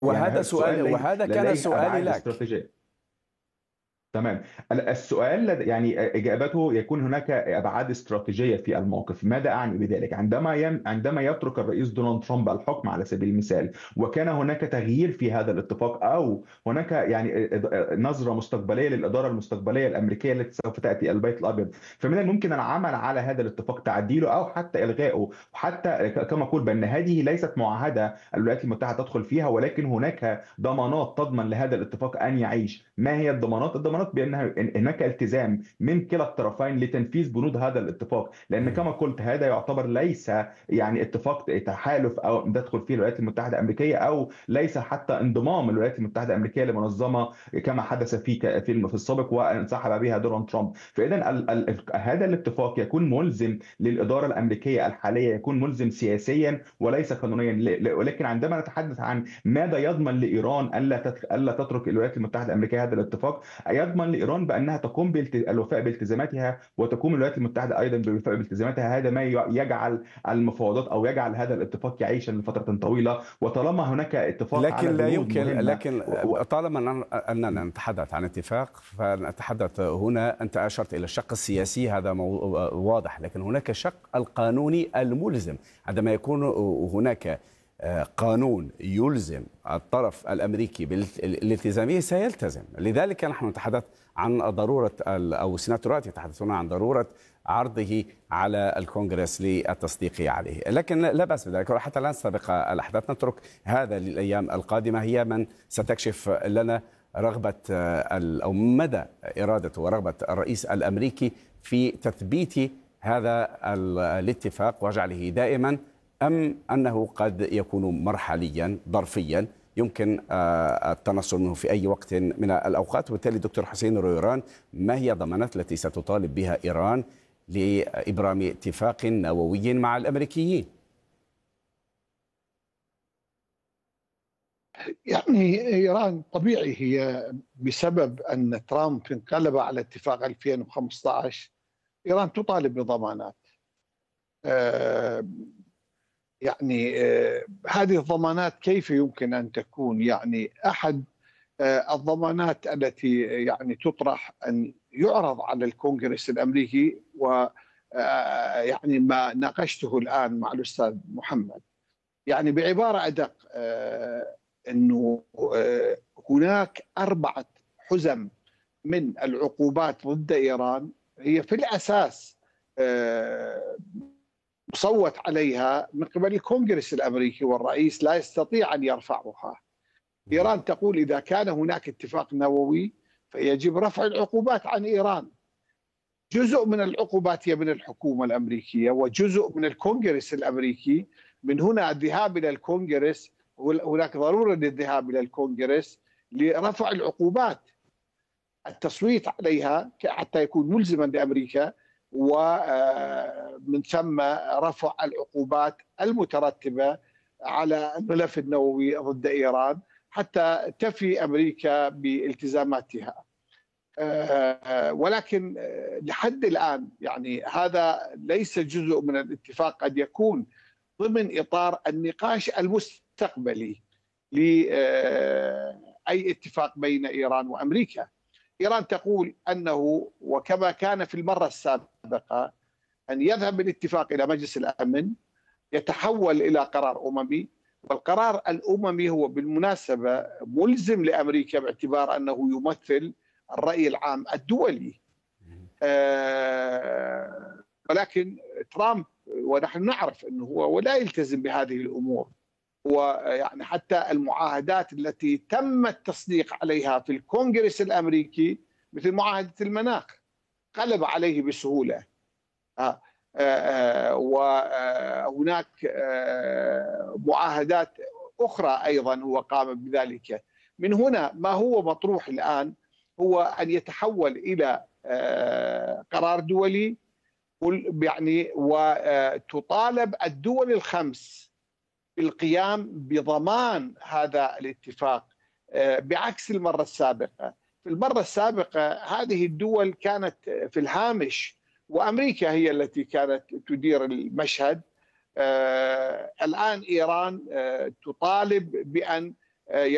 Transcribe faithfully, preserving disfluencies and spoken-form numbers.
يعني وهذا هذا سؤال السؤال ليه وهذا كان لديه سؤالي أبعاد لك. استراتيجية. تمام. ال- السؤال لد- يعني إجابته يكون هناك أبعاد استراتيجية في الموقف. ماذا أعني بذلك؟ عندما يم عندما يترك الرئيس دونالد ترامب الحكم على سبيل المثال، وكان هناك تغيير في هذا الاتفاق، أو هناك يعني نظرة مستقبلية للإدارة المستقبلية الأمريكية التي سوف تأتي البيت الأبيض، فمن الممكن العمل على هذا الاتفاق، تعديله أو حتى إلغائه. وحتى كما أقول بأن هذه ليست معاهدة الولايات المتحدة تدخل فيها، ولكن هناك ضمانات تضمن لهذا الاتفاق أن يعيش. ما هي الضمانات؟ الضمانات بأنها إن هناك التزام من كلا الطرفين لتنفيذ بنود هذا الاتفاق، لأن كما قلت هذا يعتبر ليس يعني اتفاق تحالف أو تدخل فيه الولايات المتحدة الأمريكية، أو ليس حتى انضمام الولايات المتحدة الأمريكية لمنظمة كما حدث في ك- في الم- في السابق وانسحب بها دونالد ترامب. فإذا ال- ال- هذا الاتفاق يكون ملزم للإدارة الأمريكية الحالية، يكون ملزم سياسيا وليس قانونيا. ل- ل- ولكن عندما نتحدث عن ماذا يضمن لإيران ألا تت- ألا تترك الولايات المتحدة الأمريكية هذا الاتفاق، يضمن لإيران بأنها تقوم بالوفاء بالتزاماتها، وتقوم الولايات المتحدة أيضا بالوفاء بالتزاماتها. هذا ما ي- يجعل المفاوضات أو يجعل هذا الاتفاق يعيشا لفترة طويلة. وطالما هناك اتفاق على لكن لا بنود يمكن، مهمة لكن و... و... طالما أننا أننا نتحدث عن اتفاق فنتحدث هنا. أنت أشرت إلى الشق السياسي، هذا مو... واضح، لكن هناك الشق القانوني الملزم. عندما يكون هناك قانون يلزم الطرف الأمريكي بالالتزام سيلتزم. لذلك نحن نتحدث عن ضرورة، أو السيناتورات يتحدثون عن ضرورة عرضه على الكونغرس للتصديق عليه. لكن لا بأس بذلك، حتى لا نستبق الأحداث، نترك هذا للأيام القادمة، هي من ستكشف لنا رغبة أو مدى إرادة ورغبة الرئيس الأمريكي في تثبيت هذا الاتفاق وجعله دائما، أم أنه قد يكون مرحليا ظرفيا يمكن التنصل منه في أي وقت من الأوقات. وبالتالي دكتور حسين رويران، ما هي الضمانات التي ستطالب بها إيران لإبرام اتفاق نووي مع الأمريكيين؟ يعني إيران طبيعي هي بسبب أن ترامب انقلب على اتفاق ألفين وخمسة عشر، إيران تطالب بضمانات. آه يعني آه هذه الضمانات كيف يمكن أن تكون؟ يعني أحد آه الضمانات التي يعني تطرح أن يعرض على الكونغرس الأمريكي، و آه يعني ما ناقشته الآن مع الأستاذ محمد، يعني بعبارة أدق، آه أنه آه هناك أربعة حزم من العقوبات ضد إيران، هي في الأساس آه مصوت عليها من قبل الكونغرس الأمريكي، والرئيس لا يستطيع أن يرفعها. إيران تقول إذا كان هناك اتفاق نووي فيجب رفع العقوبات عن إيران. جزء من العقوبات هي من الحكومة الأمريكية، وجزء من الكونغرس الأمريكي. من هنا الذهاب إلى الكونغرس، هناك ضرورة للذهاب إلى الكونغرس لرفع العقوبات، التصويت عليها حتى يكون ملزما لأمريكا، ومن ثم رفع العقوبات المترتبة على الملف النووي ضد إيران حتى تفي أمريكا بالتزاماتها. ولكن لحد الآن يعني هذا ليس جزء من الاتفاق، قد يكون ضمن إطار النقاش المستقبلي لأي اتفاق بين إيران وأمريكا. إيران تقول أنه، وكما كان في المرة السابقة، أن يذهب الاتفاق إلى مجلس الأمن، يتحول إلى قرار أممي، والقرار الأممي هو بالمناسبة ملزم لأمريكا باعتبار أنه يمثل الرأي العام الدولي. آه ولكن ترامب، ونحن نعرف أنه هو ولا يلتزم بهذه الأمور، ويعني حتى المعاهدات التي تم التصديق عليها في الكونغرس الأمريكي مثل معاهدة المناخ قلب عليه بسهولة. آه آه وهناك آه معاهدات أخرى أيضا هو قام بذلك. من هنا ما هو مطروح الآن هو أن يتحول إلى آه قرار دولي، يعني وتطالب الدول الخمس بالقيام بضمان هذا الاتفاق، بعكس المرة السابقة. في المرة السابقة هذه الدول كانت في الهامش، وأمريكا هي التي كانت تدير المشهد. الآن إيران تطالب بأن